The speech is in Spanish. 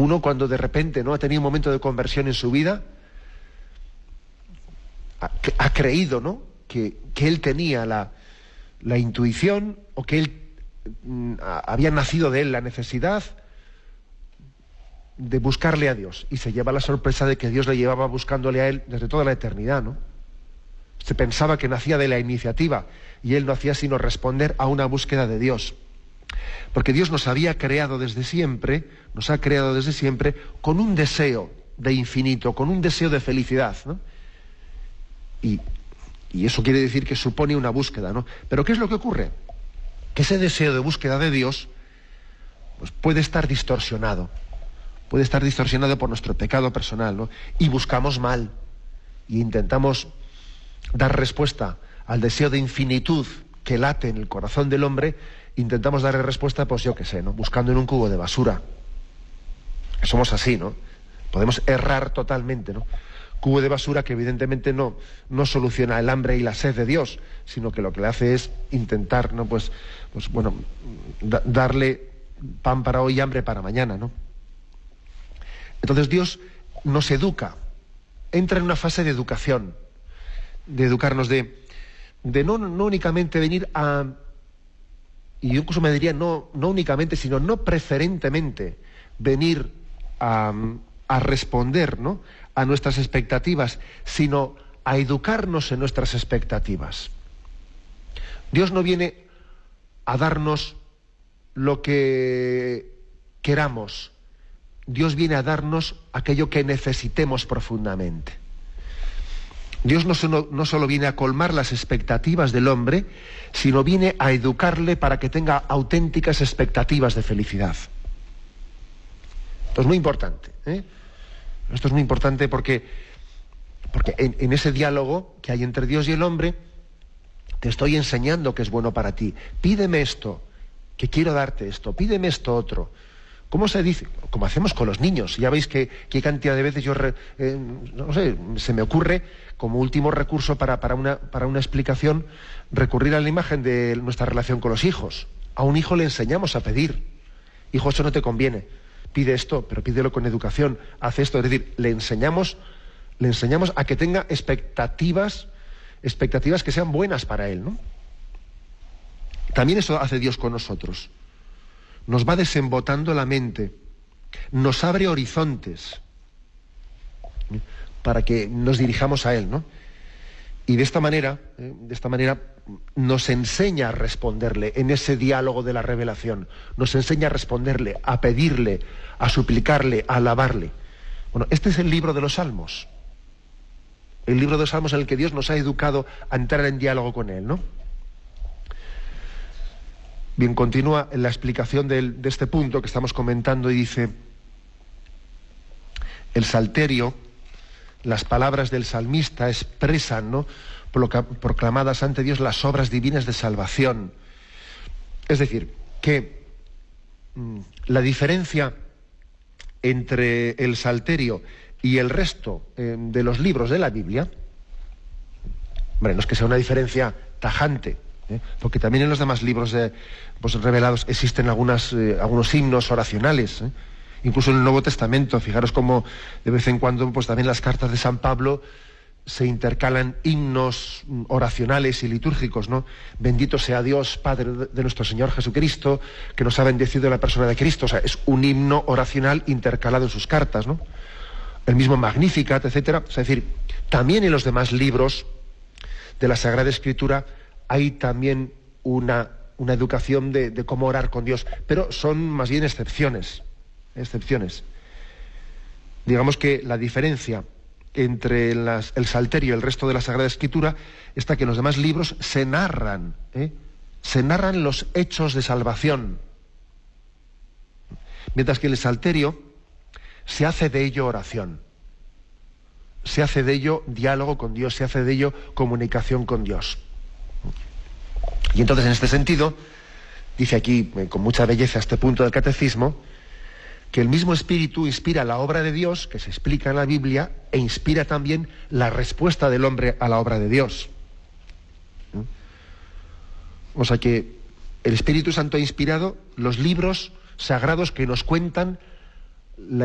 Uno cuando de repente no ha tenido un momento de conversión en su vida, ha creído, ¿no?, que él tenía la intuición, o que él había nacido de él la necesidad de buscarle a Dios, y se lleva la sorpresa de que Dios le llevaba buscándole a él desde toda la eternidad, ¿no? Se pensaba que nacía de la iniciativa, y él no hacía sino responder a una búsqueda de Dios. Porque Dios nos ha creado desde siempre con un deseo de infinito, con un deseo de felicidad, ¿no? Y eso quiere decir que supone una búsqueda, ¿no? Pero ¿qué es lo que ocurre? Que ese deseo de búsqueda de Dios, pues puede estar distorsionado por nuestro pecado personal, ¿no? Y buscamos mal, y intentamos dar respuesta al deseo de infinitud que late en el corazón del hombre, intentamos darle respuesta, pues yo qué sé, ¿no?, buscando en un cubo de basura. Somos así, ¿no? Podemos errar totalmente, ¿no? Cubo de basura que evidentemente no soluciona el hambre y la sed de Dios, sino que lo que le hace es intentar, ¿no?, darle pan para hoy y hambre para mañana, ¿no? Entonces Dios nos educa, entra en una fase de educación, de educarnos, de no únicamente venir a, y yo incluso me diría no únicamente, sino no preferentemente venir a responder, ¿no?, a nuestras expectativas, sino a educarnos en nuestras expectativas. Dios no viene a darnos lo que queramos, Dios viene a darnos aquello que necesitemos profundamente. Dios no solo viene a colmar las expectativas del hombre, sino viene a educarle para que tenga auténticas expectativas de felicidad. Esto es muy importante, ¿eh? Esto es muy importante porque en ese diálogo que hay entre Dios y el hombre, te estoy enseñando que es bueno para ti. Pídeme esto, que quiero darte esto. Pídeme esto otro. ¿Cómo se dice? Como hacemos con los niños. Ya veis que qué cantidad de veces no sé, se me ocurre como último recurso para una explicación recurrir a la imagen de nuestra relación con los hijos. A un hijo le enseñamos a pedir. Hijo, eso no te conviene. Pide esto, pero pídelo con educación. Haz esto. Es decir, le enseñamos a que tenga expectativas que sean buenas para él, ¿no? También eso hace Dios con nosotros. Nos va desembotando la mente, nos abre horizontes para que nos dirijamos a Él, ¿no? Y de esta manera nos enseña a responderle en ese diálogo de la revelación, nos enseña a responderle, a pedirle, a suplicarle, a alabarle. Bueno, este es el libro de los Salmos. El libro de los Salmos en el que Dios nos ha educado a entrar en diálogo con Él, ¿no? Bien, continúa en la explicación de este punto que estamos comentando y dice: el salterio, las palabras del salmista expresan, ¿no?, proclamadas ante Dios, las obras divinas de salvación. Es decir, que la diferencia entre el salterio y el resto de los libros de la Biblia, hombre, no es que sea una diferencia tajante, porque también en los demás libros revelados existen algunos himnos oracionales, incluso en el Nuevo Testamento. Fijaros cómo de vez en cuando también las cartas de San Pablo se intercalan himnos oracionales y litúrgicos, ¿no? Bendito sea Dios, Padre de nuestro Señor Jesucristo, que nos ha bendecido en la persona de Cristo. O sea, es un himno oracional intercalado en sus cartas, ¿no? El mismo Magnificat, etcétera. Es decir, también en los demás libros de la Sagrada Escritura hay también una educación de cómo orar con Dios, pero son más bien excepciones. Digamos que la diferencia entre el Salterio y el resto de la Sagrada Escritura está que en los demás libros se narran los hechos de salvación, mientras que en el Salterio se hace de ello oración, se hace de ello diálogo con Dios, se hace de ello comunicación con Dios. Y entonces, en este sentido, dice aquí con mucha belleza este punto del Catecismo, que el mismo Espíritu inspira la obra de Dios, que se explica en la Biblia, e inspira también la respuesta del hombre a la obra de Dios. O sea que el Espíritu Santo ha inspirado los libros sagrados que nos cuentan la